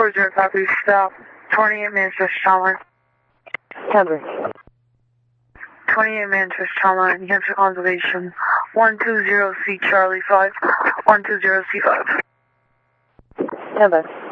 4-0 copy, stop. 28 Manchester Town. Cover. 28 Manchester Town, New Hampshire Conservation. 120C Charlie 5. 120C5. Cover.